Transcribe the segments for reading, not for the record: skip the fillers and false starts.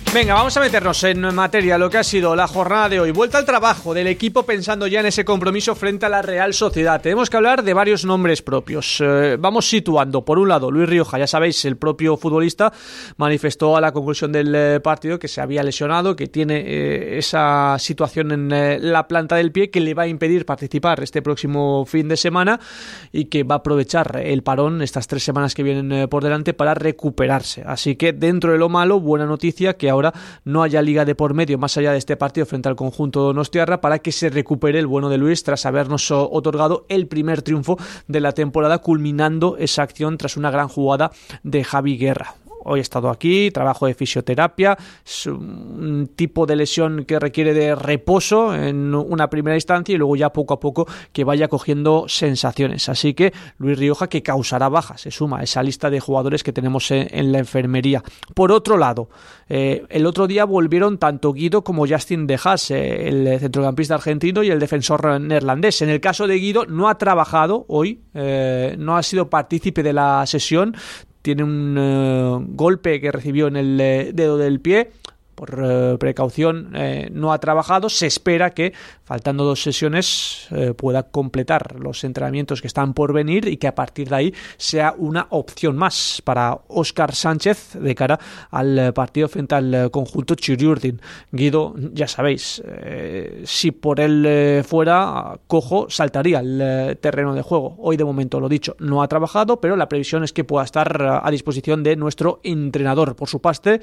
Venga, vamos a meternos en materia lo que ha sido la jornada de hoy. Vuelta al trabajo del equipo pensando ya en ese compromiso frente a la Real Sociedad. Tenemos que hablar de varios nombres propios. Vamos situando. Por un lado, Luis Rioja, ya sabéis, el propio futbolista manifestó a la conclusión del partido que se había lesionado, que tiene esa situación en la planta del pie que le va a impedir participar este próximo fin de semana y que va a aprovechar el parón, estas 3 semanas que vienen por delante, para recuperarse. Así que dentro de lo malo, buena noticia que ahora no haya liga de por medio más allá de este partido frente al conjunto donostiarra para que se recupere el bueno de Luis tras habernos otorgado el primer triunfo de la temporada, culminando esa acción tras una gran jugada de Javi Guerra. Hoy he estado aquí, trabajo de fisioterapia, es un tipo de lesión que requiere de reposo en una primera instancia y luego ya poco a poco que vaya cogiendo sensaciones. Así que Luis Rioja, que causará bajas, se suma a esa lista de jugadores que tenemos en la enfermería. Por otro lado, el otro día volvieron tanto Guido como Justin De Haas, el centrocampista argentino y el defensor neerlandés. En el caso de Guido no ha trabajado hoy, no ha sido partícipe de la sesión. Tiene un golpe que recibió en el dedo del pie. Por precaución no ha trabajado. Se espera que, faltando 2 sesiones, pueda completar los entrenamientos que están por venir y que a partir de ahí sea una opción más para Óscar Sánchez de cara al partido frente al conjunto Chiriurdin. Guido, ya sabéis, si por él fuera cojo, saltaría el terreno de juego. Hoy de momento, lo dicho, no ha trabajado, pero la previsión es que pueda estar a disposición de nuestro entrenador. Por su parte,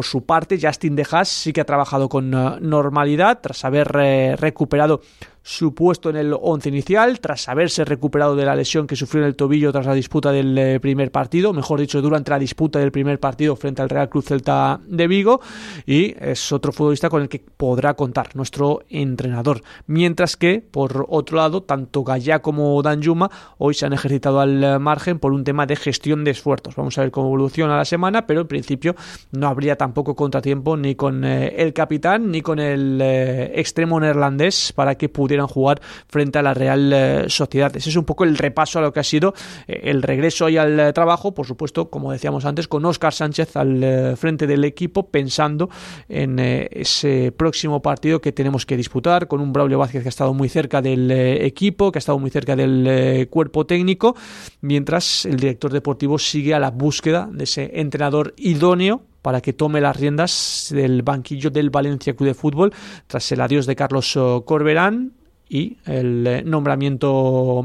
Justin De Haas sí que ha trabajado con normalidad tras haber recuperado su puesto en el 11 inicial, tras haberse recuperado de la lesión que sufrió en el tobillo tras la disputa del primer partido, mejor dicho, durante la disputa del primer partido frente al Real Club Celta de Vigo, y es otro futbolista con el que podrá contar nuestro entrenador. Mientras que, por otro lado, tanto Gallá como Danjuma hoy se han ejercitado al margen por un tema de gestión de esfuerzos. Vamos a ver cómo evoluciona la semana, pero en principio no habría tampoco contratiempo ni con el capitán ni con el extremo neerlandés para que pudieran jugar frente a la Real Sociedad. Ese es un poco el repaso a lo que ha sido el regreso y al trabajo, por supuesto, como decíamos antes, con Óscar Sánchez al frente del equipo, pensando en ese próximo partido que tenemos que disputar, con un Braulio Vázquez que ha estado muy cerca del equipo, que ha estado muy cerca del cuerpo técnico, mientras el director deportivo sigue a la búsqueda de ese entrenador idóneo para que tome las riendas del banquillo del Valencia Club de Fútbol tras el adiós de Carlos Corberán y el nombramiento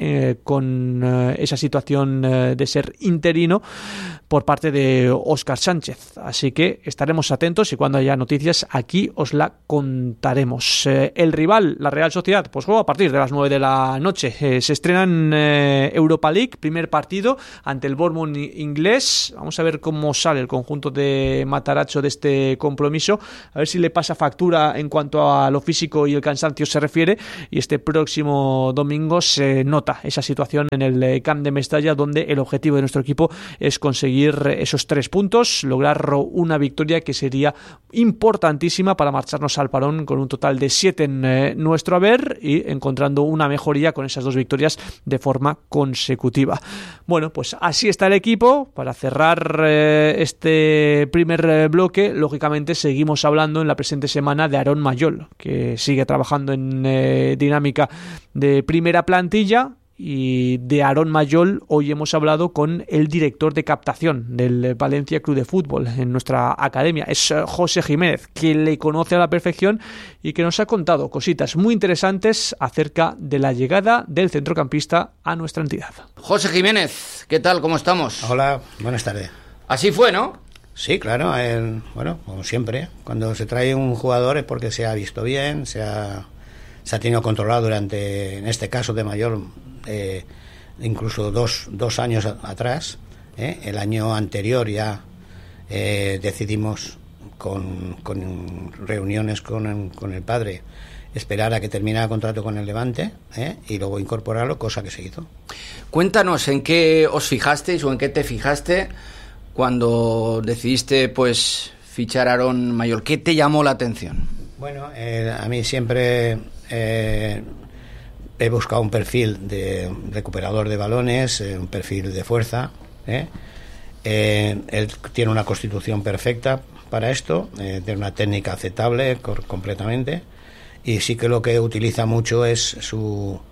con esa situación de ser interino por parte de Óscar Sánchez. Así que estaremos atentos y cuando haya noticias aquí os la contaremos. El rival, la Real Sociedad, pues juega a partir de las 9 de la noche. Se estrena en Europa League, primer partido ante el Bournemouth inglés. Vamos a ver cómo sale el conjunto de Matarazzo de este compromiso, a ver si le pasa factura en cuanto a lo físico y el cansancio se refiere, y este próximo domingo se nota esa situación en el Camp de Mestalla, donde el objetivo de nuestro equipo es conseguir esos 3 puntos, lograr una victoria que sería importantísima para marcharnos al parón con un total de 7 en nuestro haber y encontrando una mejoría con esas 2 victorias de forma consecutiva. Bueno, pues así está el equipo. Para cerrar este primer bloque, lógicamente seguimos hablando en la presente semana de Aarón Mayol, que sigue trabajando en dinámica de primera plantilla. Y de Aarón Mayol hoy hemos hablado con el director de captación del Valencia Club de Fútbol en nuestra academia. Es José Jiménez, que le conoce a la perfección y que nos ha contado cositas muy interesantes acerca de la llegada del centrocampista a nuestra entidad. José Jiménez, ¿qué tal? ¿Cómo estamos? Hola, buenas tardes. Así fue, ¿no? Sí, claro. Bueno, como siempre, cuando se trae un jugador es porque se ha visto bien, se ha tenido controlado durante, en este caso de Mayol, incluso dos años atrás. El año anterior ya decidimos con reuniones con el padre esperar a que terminara el contrato con el Levante y luego incorporarlo, cosa que se hizo. Cuéntanos en qué os fijasteis o en qué te fijaste cuando decidiste pues fichar a Aarón Mayol. ¿Qué te llamó la atención? Bueno, a mí siempre he buscado un perfil de recuperador de balones, un perfil de fuerza, Él tiene una constitución perfecta para esto, tiene una técnica aceptable completamente, y sí que lo que utiliza mucho es su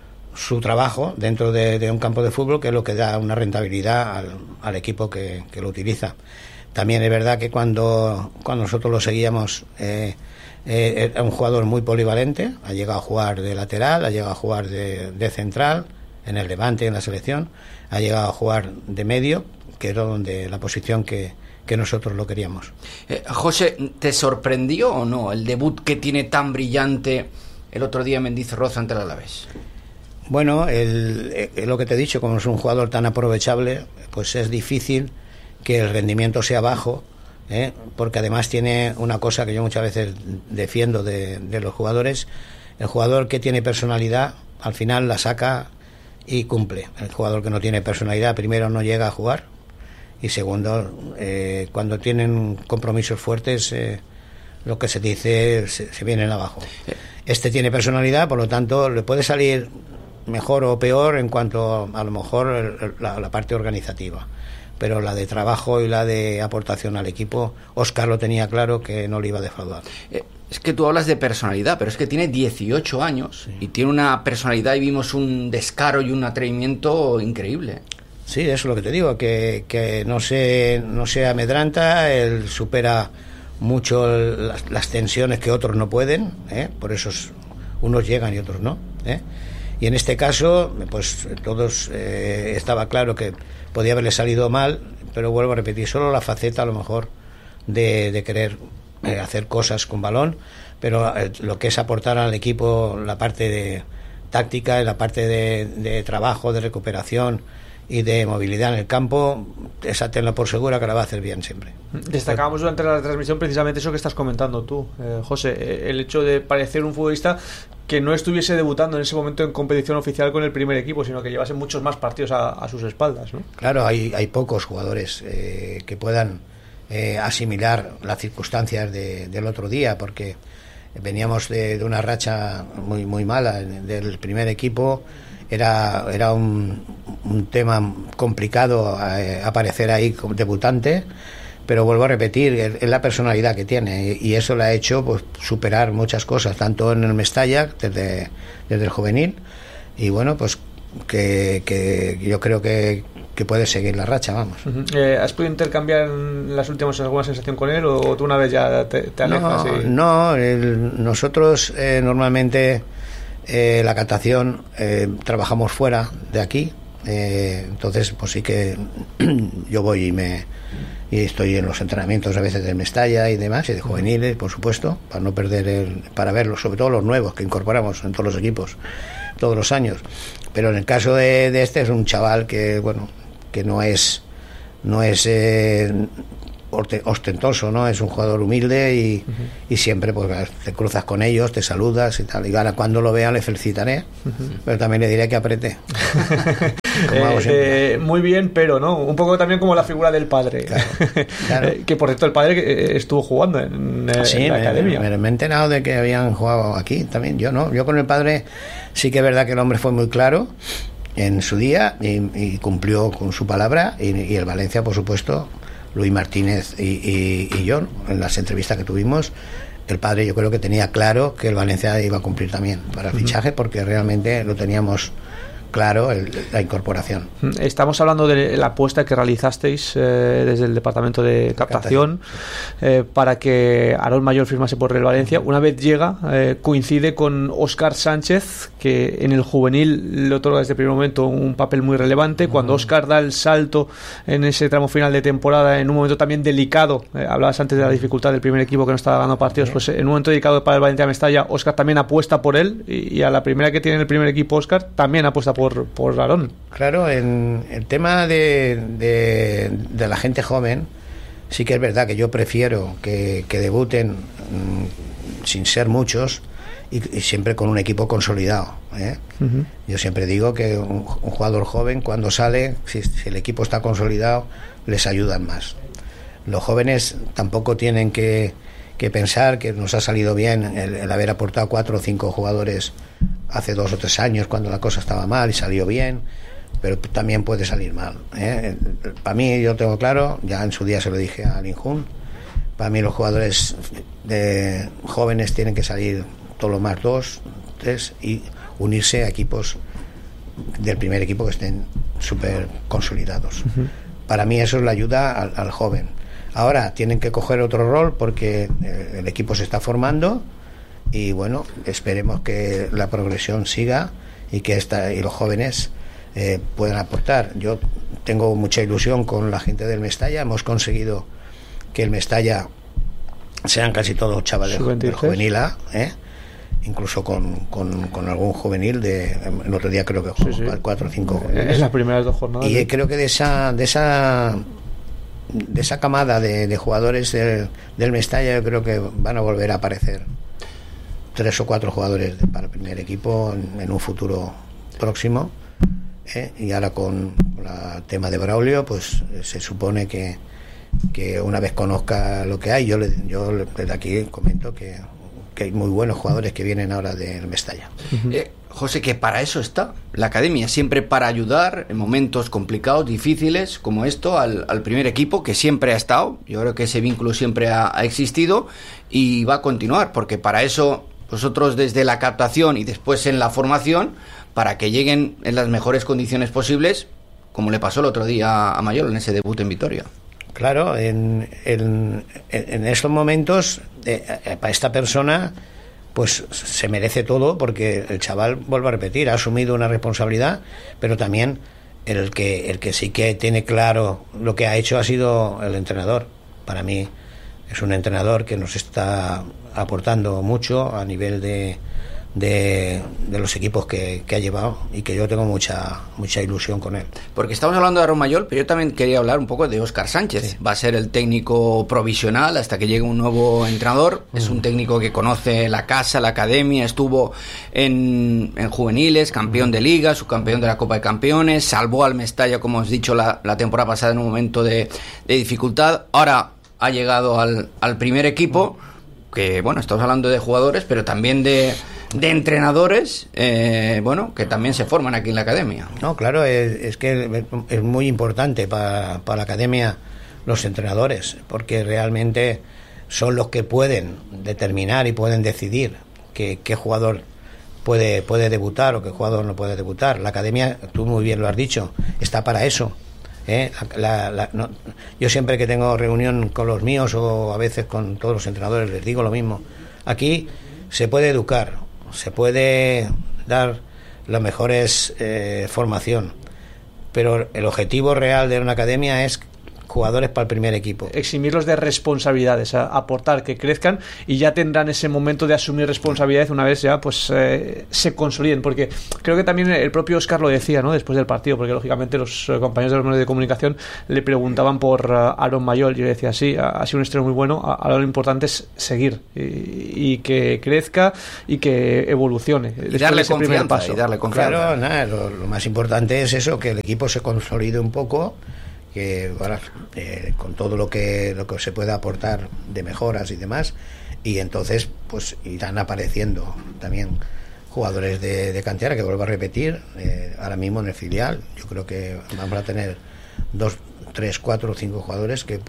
trabajo dentro de un campo de fútbol, que es lo que da una rentabilidad al equipo que lo utiliza. También es verdad que cuando nosotros lo seguíamos, era un jugador muy polivalente, ha llegado a jugar de lateral, ha llegado a jugar de central en el Levante, en la selección, ha llegado a jugar de medio, que era la posición que nosotros lo queríamos. José, ¿te sorprendió o no el debut que tiene tan brillante el otro día Mendizorroza ante el Alavés? Bueno, lo que te he dicho, como es un jugador tan aprovechable, pues es difícil que el rendimiento sea bajo, porque además tiene una cosa que yo muchas veces defiendo de los jugadores: el jugador que tiene personalidad al final la saca y cumple. El jugador que no tiene personalidad, primero, no llega a jugar, y segundo, cuando tienen compromisos fuertes, lo que se dice, se vienen abajo. Este tiene personalidad, por lo tanto le puede salir mejor o peor en cuanto a lo mejor la parte organizativa, pero la de trabajo y la de aportación al equipo, Óscar lo tenía claro que no le iba a defraudar. Es que tú hablas de personalidad, pero es que tiene 18 años, sí, y tiene una personalidad, y vimos un descaro y un atrevimiento increíble. Sí, eso es lo que te digo, que no se amedranta, él supera mucho las tensiones que otros no pueden, por eso unos llegan y otros no, y en este caso, pues todos, estaba claro que podía haberle salido mal, pero vuelvo a repetir, solo la faceta a lo mejor de querer hacer cosas con balón, pero lo que es aportar al equipo, la parte de táctica y la parte de trabajo, de recuperación y de movilidad en el campo, esa tenla por segura que la va a hacer bien siempre. Destacábamos durante la transmisión precisamente eso que estás comentando tú, José, el hecho de parecer un futbolista que no estuviese debutando en ese momento en competición oficial con el primer equipo, sino que llevase muchos más partidos a sus espaldas, ¿no? Claro, hay pocos jugadores que puedan asimilar las circunstancias del otro día, porque veníamos de una racha muy, muy mala del primer equipo. Era un tema complicado aparecer ahí como debutante, pero vuelvo a repetir, es la personalidad que tiene, y eso le ha hecho pues superar muchas cosas, tanto en el Mestalla desde el juvenil, y bueno, pues que yo creo que puede seguir la racha, vamos. ¿Has podido intercambiar en las últimas alguna sensación con él, o tú una vez ya te alejas? No, nosotros normalmente la captación trabajamos fuera de aquí, entonces pues sí que yo voy y estoy en los entrenamientos a veces de Mestalla y demás, y de juveniles, por supuesto, para no perder para verlos, sobre todo los nuevos que incorporamos en todos los equipos todos los años. Pero en el caso de este, es un chaval que bueno, que no es ostentoso, ¿no? Es un jugador humilde y siempre pues te cruzas con ellos, te saludas y tal, y ahora cuando lo vea le felicitaré, pero también le diré que apriete. Muy bien, pero no, un poco también como la figura del padre. Claro. Que por cierto el padre estuvo jugando en la academia. Me he enterado de que habían jugado aquí también. Yo con el padre sí que es verdad que el hombre fue muy claro en su día y cumplió con su palabra, y el Valencia, por supuesto, Luis Martínez y yo, en las entrevistas que tuvimos, el padre yo creo que tenía claro que el Valencia iba a cumplir también para el fichaje, porque realmente lo teníamos claro, la incorporación. Estamos hablando de la apuesta que realizasteis desde el departamento de captación para que Aarón Mayor firmase por el Valencia. Una vez llega, coincide con Óscar Sánchez, que en el juvenil le otorga desde el primer momento un papel muy relevante. Cuando Óscar da el salto en ese tramo final de temporada, en un momento también delicado, hablabas antes de la dificultad del primer equipo que no estaba ganando partidos, pues en un momento delicado para el Valencia Mestalla, Óscar también apuesta por él, y a la primera que tiene el primer equipo Óscar también apuesta por Aarón. Claro, en el tema de la gente joven, sí que es verdad que yo prefiero que debuten sin ser muchos y siempre con un equipo consolidado, Yo siempre digo que un jugador joven, cuando sale, si el equipo está consolidado, les ayudan más. Los jóvenes tampoco tienen que pensar que nos ha salido bien el haber aportado 4 o 5 jugadores hace 2 o 3 años cuando la cosa estaba mal y salió bien. pero también puede salir mal, ¿eh? Para mí, yo tengo claro, ya en su día se lo dije a Linjun, para mí los jugadores jóvenes tienen que salir todos los más 2, 3 y unirse a equipos del primer equipo que estén súper consolidados. Para mí eso es la ayuda al joven. Ahora tienen que coger otro rol porque el equipo se está formando y bueno, esperemos que la progresión siga y que los jóvenes puedan aportar. Yo tengo mucha ilusión con la gente del Mestalla. Hemos conseguido que el Mestalla sean casi todos chavales del juvenil A, incluso con algún juvenil el otro día creo que jugó 4 o 5 juveniles. En las primeras 2 jornadas. Y creo que de esa camada de jugadores del Mestalla, yo creo que van a volver a aparecer 3 o 4 jugadores para el primer equipo en un futuro próximo. Y ahora con el tema de Braulio, pues se supone que una vez conozca lo que hay, yo desde aquí comento que hay muy buenos jugadores que vienen ahora del Mestalla. José, que para eso está la academia, siempre para ayudar en momentos complicados, difíciles como esto al primer equipo, que siempre ha estado. Yo creo que ese vínculo siempre ha existido y va a continuar, porque para eso vosotros desde la captación y después en la formación, para que lleguen en las mejores condiciones posibles, como le pasó el otro día a Mayol en ese debut en Vitoria. Claro, en estos momentos para esta persona pues se merece todo, porque el chaval, vuelvo a repetir, ha asumido una responsabilidad, pero también el que sí que tiene claro lo que ha hecho ha sido el entrenador. Para mí es un entrenador que nos está aportando mucho a nivel de los equipos que ha llevado, y que yo tengo mucha ilusión con él. Porque estamos hablando de Aaron Mayol, pero yo también quería hablar un poco de Óscar Sánchez. Sí. Va a ser el técnico provisional hasta que llegue un nuevo entrenador. Es un técnico que conoce la casa, la academia, estuvo en juveniles, campeón de liga, subcampeón de la Copa de Campeones, salvó al Mestalla, como os he dicho, la temporada pasada en un momento de dificultad. Ahora ha llegado al primer equipo, que bueno, estamos hablando de jugadores, pero también de entrenadores, que también se forman aquí en la academia. No, claro, es que es muy importante para la academia los entrenadores, porque realmente son los que pueden determinar y pueden decidir qué jugador puede debutar o qué jugador no puede debutar. La academia, tú muy bien lo has dicho, está para eso. Yo siempre que tengo reunión con los míos o a veces con todos los entrenadores les digo lo mismo. Aquí se puede educar, se puede dar la mejores formación, pero el objetivo real de una academia es jugadores para el primer equipo. Eximirlos de responsabilidades, aportar, que crezcan, y ya tendrán ese momento de asumir responsabilidades una vez ya pues se consoliden, porque creo que también el propio Óscar lo decía, ¿no?, después del partido, porque lógicamente los compañeros de los medios de comunicación le preguntaban por Aaron Mayol, y yo decía, sí, ha sido un estreno muy bueno, ahora lo importante es seguir y que crezca y que evolucione y darle confianza, Claro, nada, lo más importante es eso, que el equipo se consolide un poco, que bueno, con todo lo que se pueda aportar de mejoras y demás, y entonces pues irán apareciendo también jugadores de cantera, que vuelvo a repetir, ahora mismo en el filial yo creo que vamos a tener 2, 3, 4 o 5 jugadores que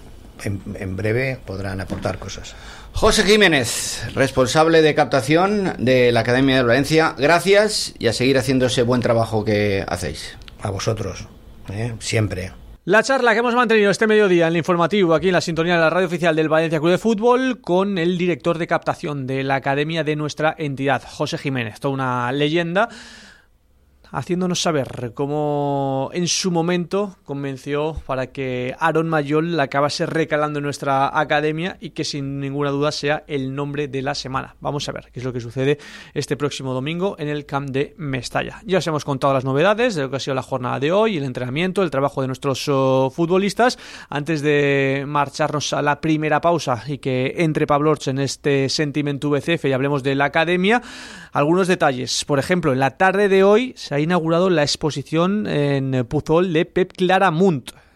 en breve podrán aportar cosas. José Jiménez, responsable de captación de la Academia de Valencia, gracias, y a seguir haciendo ese buen trabajo que hacéis. A vosotros, siempre. La charla que hemos mantenido este mediodía en el informativo, aquí en la sintonía de la radio oficial del Valencia Club de Fútbol, con el director de captación de la academia de nuestra entidad, José Jiménez, toda una leyenda, haciéndonos saber cómo en su momento convenció para que Aaron Mayol la acabase recalando en nuestra academia y que sin ninguna duda sea el nombre de la semana. Vamos a ver qué es lo que sucede este próximo domingo en el camp de Mestalla. Ya os hemos contado las novedades de lo que ha sido la jornada de hoy, el entrenamiento, el trabajo de nuestros futbolistas. Antes de marcharnos a la primera pausa y que entre Pablo Orch en este Sentiment VCF y hablemos de la academia, algunos detalles. Por ejemplo, en la tarde de hoy se ha inaugurado la exposición en Puzol de Pep Claramunt.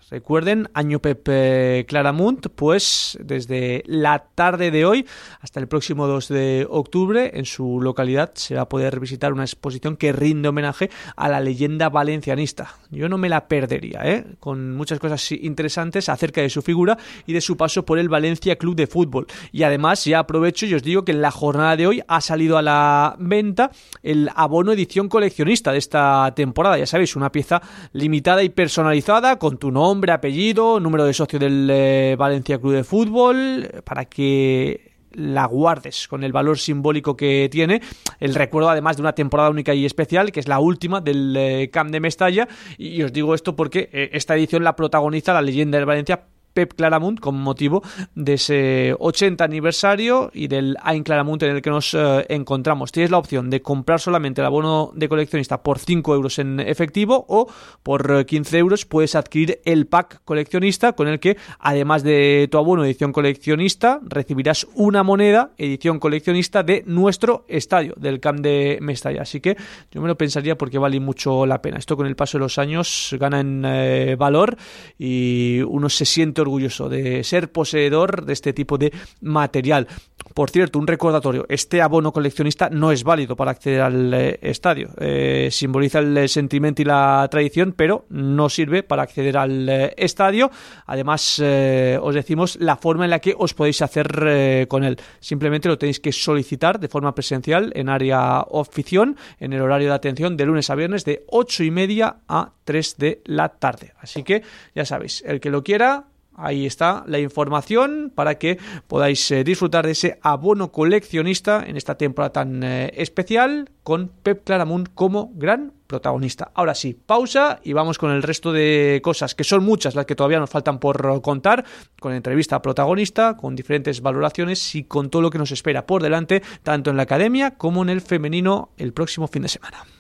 Recuerden, año Pep Claramunt, pues desde la tarde de hoy hasta el próximo 2 de octubre en su localidad se va a poder visitar una exposición que rinde homenaje a la leyenda valencianista. Yo no me la perdería, con muchas cosas interesantes acerca de su figura y de su paso por el Valencia Club de Fútbol. Y además ya aprovecho y os digo que en la jornada de hoy ha salido a la venta el abono edición coleccionista de esta temporada. Ya sabéis, una pieza limitada y personalizada con tu nombre, apellido, número de socio del Valencia Club de Fútbol, para que la guardes con el valor simbólico que tiene, el recuerdo además de una temporada única y especial, que es la última del Camp de Mestalla. Y os digo esto porque esta edición la protagoniza la leyenda del Valencia, Pep Claramunt, con motivo de ese 80 aniversario y del Any Claramunt en el que nos encontramos. Tienes la opción de comprar solamente el abono de coleccionista por 5 euros en efectivo, o por 15 euros puedes adquirir el pack coleccionista, con el que además de tu abono edición coleccionista recibirás una moneda edición coleccionista de nuestro estadio, del Camp de Mestalla. Así que yo me lo pensaría porque vale mucho la pena. Esto con el paso de los años gana en valor y uno se siente orgulloso de ser poseedor de este tipo de material. Por cierto, un recordatorio: este abono coleccionista no es válido para acceder al estadio. Simboliza el sentimiento y la tradición, pero no sirve para acceder al estadio. Además, os decimos la forma en la que os podéis hacer con él. Simplemente lo tenéis que solicitar de forma presencial en área afición, en el horario de atención de lunes a viernes de 8:30 a 3 de la tarde. Así que ya sabéis, el que lo quiera, ahí está la información para que podáis disfrutar de ese abono coleccionista en esta temporada tan especial, con Pep Claramunt como gran protagonista. Ahora sí, pausa y vamos con el resto de cosas, que son muchas las que todavía nos faltan por contar, con entrevista a protagonista, con diferentes valoraciones y con todo lo que nos espera por delante, tanto en la academia como en el femenino el próximo fin de semana.